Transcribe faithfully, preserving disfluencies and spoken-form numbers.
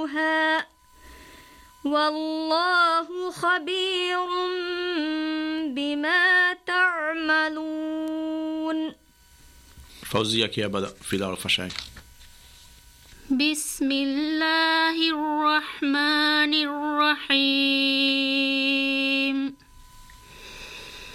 يصلها والله خبير بما تعملون. فوزية كيف بدأ في العرف شيء؟ بسم الله الرحمن الرحيم